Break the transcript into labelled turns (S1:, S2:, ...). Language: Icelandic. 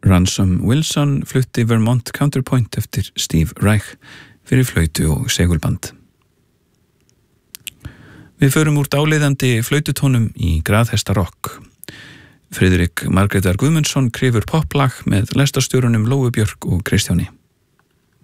S1: Ransom Wilson flutti Vermont Counterpoint eftir Steve Reich fyrir flautu og segulband. Við förum úr dáleiðandi flaututónum í graðhestarokk. Friðrik Margrétar Guðmundsson krefur poplag með lestarstjórunum Lóu Björk og Kristjáni.